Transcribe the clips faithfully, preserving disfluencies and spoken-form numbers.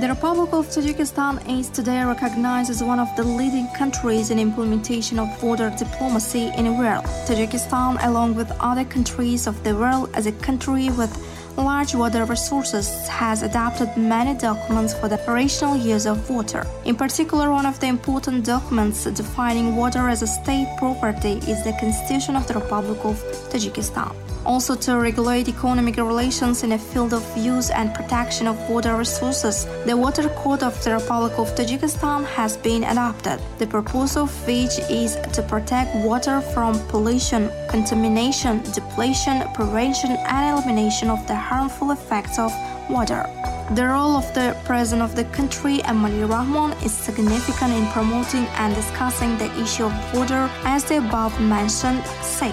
The Republic of Tajikistan is today recognized as one of the leading countries in implementation of water diplomacy in the world. Tajikistan, along with other countries of the world, as a country with large water resources, has adopted many documents for the rational use of water. In particular, one of the important documents defining water as a state property is the Constitution of the Republic of Tajikistan. Also, to regulate economic relations in the field of use and protection of water resources, the Water Code of the Republic of Tajikistan has been adopted, the purpose of which is to protect water from pollution, contamination, depletion, prevention, and elimination of the harmful effects of water. The role of the President of the country, Emali Rahmon, is significant in promoting and discussing the issue of water, as the above-mentioned say.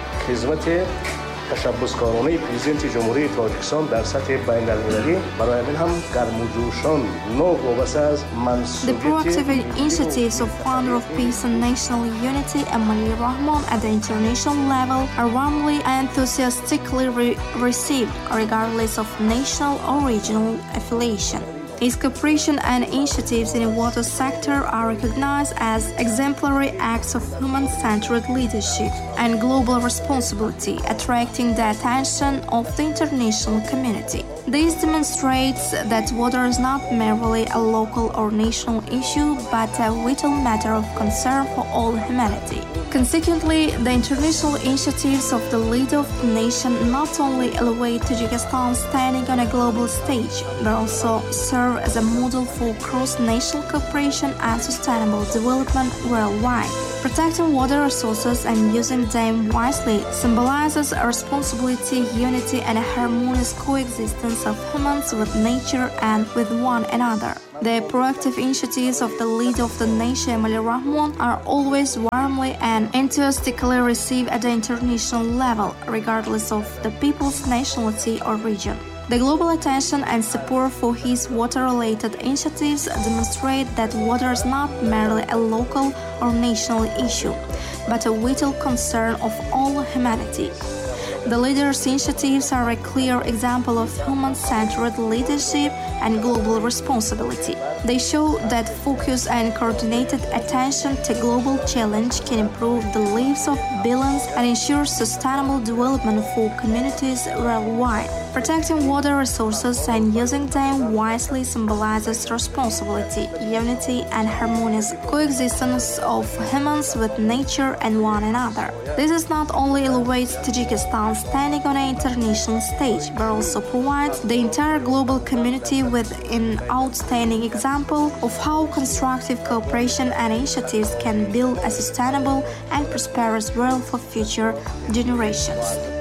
تشبثکارانه پرزیدنت جمهوری تاجیکستان در سطح بین المللی برای من هم گرموجوشان نو وابسته از منصوبیت. The proactive initiatives of founder of peace and national unity, Emali Rahmon, at the international level are warmly and enthusiastically re- received, regardless of national or regional affiliation. His cooperation and initiatives in the water sector are recognized as exemplary acts of human-centered leadership and global responsibility, attracting the attention of the international community. This demonstrates that water is not merely a local or national issue, but a vital matter of concern for all humanity. Consequently, the international initiatives of the leader of the nation not only elevate Tajikistan's standing on a global stage, but also serve as a model for cross-national cooperation and sustainable development worldwide. Protecting water resources and using them wisely symbolizes a responsibility, unity, and a harmonious coexistence of humans with nature and with one another. The proactive initiatives of the leader of the nation, Emali Rahmon, are always warmly and enthusiastically received at the international level, regardless of the people's nationality or region. The global attention and support for his water-related initiatives demonstrate that water is not merely a local or national issue, but a vital concern of all humanity. The leaders' initiatives are a clear example of human-centered leadership and global responsibility. They show that focused and coordinated attention to global challenge can improve the lives of billions and ensure sustainable development for communities worldwide. Protecting water resources and using them wisely symbolizes responsibility, unity, and harmonious coexistence of humans with nature and one another. This is not only elevates Tajikistan standing on an international stage, but also provides the entire global community with an outstanding example of how constructive cooperation and initiatives can build a sustainable and prosperous world for future generations.